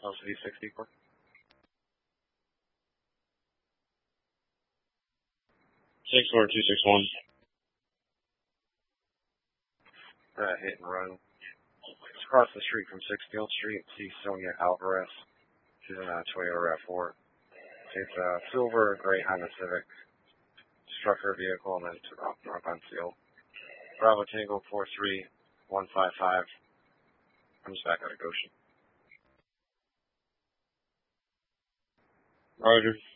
LCD 64. Six 4261. Hit and run. It's across the street from 60th Street. See Sonia Alvarez. She's in a Toyota RAV4. It's a silver, gray Honda Civic. Struck her vehicle and then took off north on Seal. Bravo Tango 43155. Comes back out of Goshen. Roger.